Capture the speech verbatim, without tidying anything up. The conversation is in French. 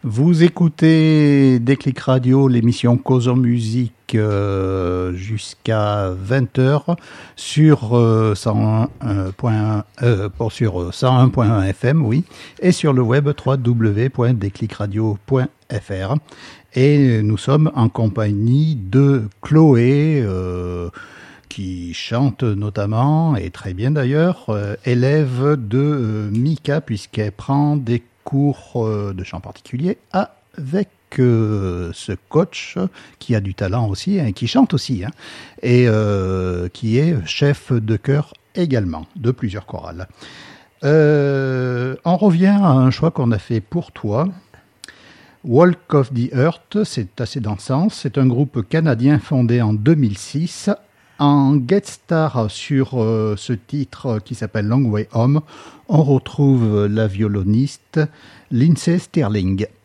Vous écoutez Déclic Radio, l'émission Cause en musique euh, jusqu'à vingt heures sur euh, cent un point un euh, pour sur cent un point un F M, oui, et sur le web w w w point déclic radio point f r. Et nous sommes en compagnie de Chloé, euh, qui chante notamment, et très bien d'ailleurs, euh, élève de euh, Mika, puisqu'elle prend des cours de chant particulier avec euh, ce coach qui a du talent aussi, hein, qui chante aussi, hein, et euh, qui est chef de chœur également, de plusieurs chorales. Euh, on revient à un choix qu'on a fait pour toi. Walk of the Earth, c'est assez dansant, c'est un groupe canadien fondé en deux mille six. En guest star sur euh, ce titre qui s'appelle Long Way Home, on retrouve la violoniste Lindsey Stirling.